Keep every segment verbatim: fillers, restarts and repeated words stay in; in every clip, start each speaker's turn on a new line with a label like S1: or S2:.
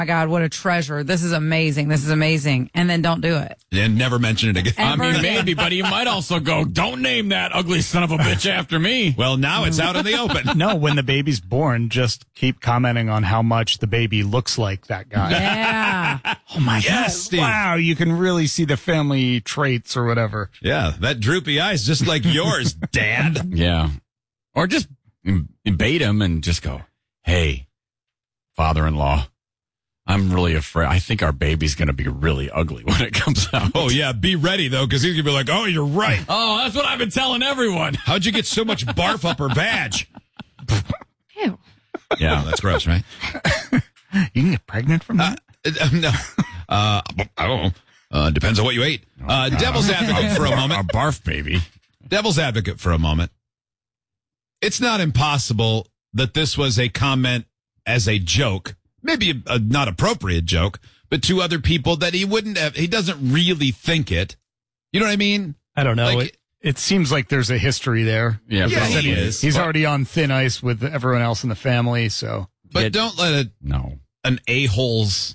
S1: my God, what a treasure. This is amazing. This is amazing. And then don't do it.
S2: And never mention it again.
S3: I mean, maybe, but you might also go, don't name that ugly son of a bitch after me.
S2: Well, now it's out in the open.
S4: No, when the baby's born, just keep commenting on how much the baby looks like that guy.
S1: Yeah.
S4: Oh, my
S2: Yes,
S4: God.
S2: Steve.
S4: Wow, you can really see the family traits or whatever.
S2: Yeah, that droopy eye's just like yours, Dad.
S3: Yeah. Or just bait him and just go, hey, father-in-law, I'm really afraid. I think our baby's going to be really ugly when it comes out.
S2: Oh, yeah, be ready, though, because he's going to be like, oh, you're right.
S3: Oh, that's what I've been telling everyone.
S2: How'd you get so much barf up her badge?
S1: Ew.
S2: Yeah, that's gross, right?
S4: You can get pregnant from that?
S2: Uh, no. Uh, I don't know. Uh, depends on what you ate. Uh, devil's advocate for a
S3: A
S2: moment.
S3: barf baby.
S2: Devil's advocate for a moment. It's not impossible that this was a comment as a joke, maybe a, a not appropriate joke, but to other people that he wouldn't have, he doesn't really think it. You know what I mean?
S4: I don't know.
S2: Like-
S4: it, it seems like there's a history there.
S3: Yeah,
S2: Yeah,
S3: probably.
S2: he is.
S4: He's
S2: But-
S4: already on thin ice with everyone else in the family, so.
S2: But
S3: It-
S2: don't let a,
S3: No.
S2: an a-hole's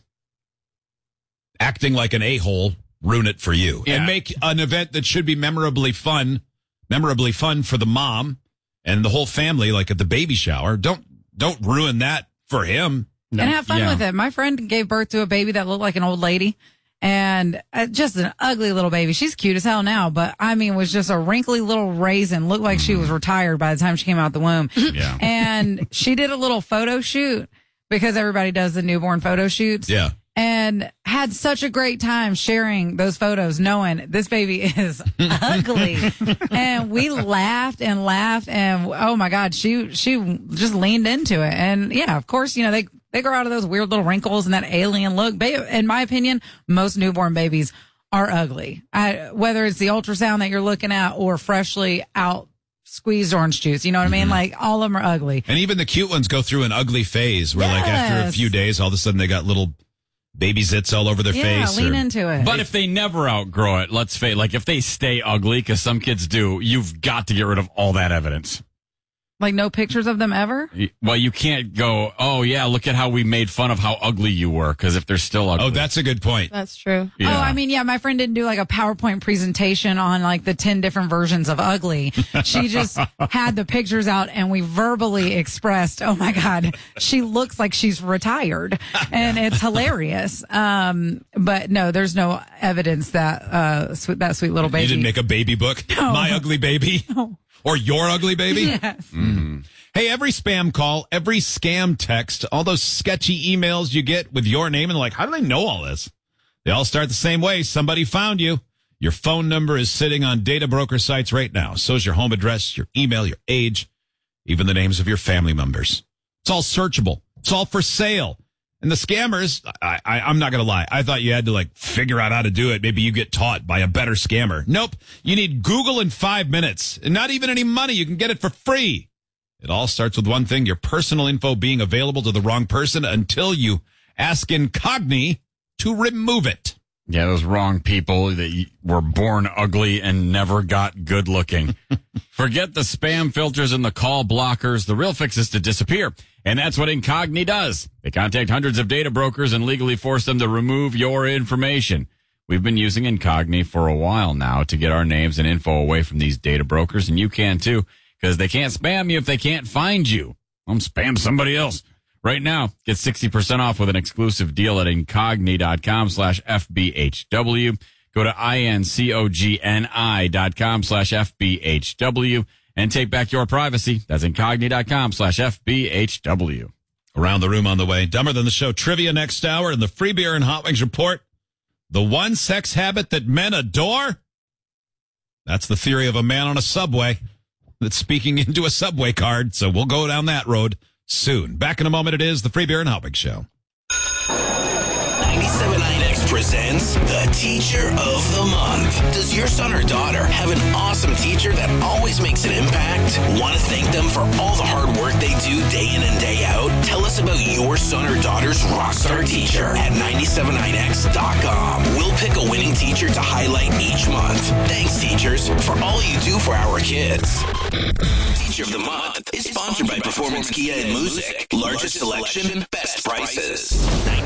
S2: acting like an a-hole ruin it for you.
S3: Yeah.
S2: And make an event that should be memorably fun, memorably fun for the mom and the whole family, like at the baby shower. Don't don't ruin that for him.
S4: No.
S1: And have fun
S3: Yeah.
S1: with it. My friend gave birth to a baby that looked like an old lady. And uh, just an ugly little baby. She's cute as hell now, but I mean, was just a wrinkly little raisin. Looked like she was retired by the time she came out the womb.
S3: Yeah.
S1: And she did a little photo shoot because everybody does the newborn photo shoots.
S2: Yeah.
S1: And had such a great time sharing those photos, knowing this baby is ugly. And we laughed and laughed, and oh my God, she she just leaned into it. And yeah, of course, you know they they grow out of those weird little wrinkles and that alien look. Ba- In my opinion, most newborn babies are ugly. I, whether it's the ultrasound that you're looking at or freshly out squeezed orange juice, you know what I mean? Like all of them are ugly.
S2: And even the cute ones go through an ugly phase where, like, after a
S1: Yes.
S2: few days, all of a sudden they got little baby zits all over their
S1: Yeah,
S2: face.
S1: lean
S2: or-
S1: into it.
S3: But if they never outgrow it, let's face, like if they stay ugly, because some kids do, you've got to get rid of all that evidence.
S1: Like no pictures of them ever?
S3: Y- Well, you can't go, oh yeah, look at how we made fun of how ugly you were, because if they're still ugly.
S2: Oh, that's a good point.
S5: That's true.
S3: Yeah.
S1: Oh, I mean, yeah, my friend didn't do like a PowerPoint presentation on like the ten different versions of ugly. She just had the pictures out and we verbally expressed, oh my God, she looks like she's retired. And it's hilarious. Um, but no, there's no evidence that, uh, sweet, that sweet little baby.
S2: You didn't make a baby book? My Ugly Baby? Or Your Ugly Baby?
S1: Yes.
S2: Mm. Hey, every spam call, every scam text, all those sketchy emails you get with your name, and like, how do they know all this? They all start the same way. Somebody found you. Your phone number is sitting on data broker sites right now. So is your home address, your email, your age, even the names of your family members. It's all searchable. It's all for sale. And the scammers, I, I, I'm not going to lie. I thought you had to like figure out how to do it. Maybe you get taught by a better scammer. Nope. You need Google in five minutes and not even any money. You can get it for free. It all starts with one thing, your personal info being available to the wrong person until you ask Incogni to remove it.
S3: Yeah, those wrong people that y- were born ugly and never got good looking. Forget the spam filters and the call blockers. The real fix is to disappear. And that's what Incogni does. They contact hundreds of data brokers and legally force them to remove your information. We've been using Incogni for a while now to get our names and info away from these data brokers, and you can too, because they can't spam you if they can't find you. I'm spam somebody else. Right now, get sixty percent off with an exclusive deal at incogni.com slash FBHW. Go to I-N-C-O-G-N-I dot com slash F-B-H-W and take back your privacy. That's incogni.com slash F-B-H-W.
S2: Around the room on the way. Dumber Than the Show trivia next hour and the free beer and hot wings report. The one sex habit that men adore? That's the theory of a man on a subway that's speaking into a subway card. So we'll go down that road soon. Back in a moment, it is the Free Beer and Hot Wings Show.
S6: ninety-seven point nine X presents the Teacher of the Month. Does your son or daughter have an awesome teacher that always makes an impact? Want to thank them for all the hard work they do day in and day out? Tell us about your son or daughter's rockstar teacher at nine seven nine X dot com. We'll pick a winning teacher to highlight each month. Thanks, teachers, for all you do for our kids. Teacher of the Month is sponsored by Performance Kia and Music. Largest selection, best prices.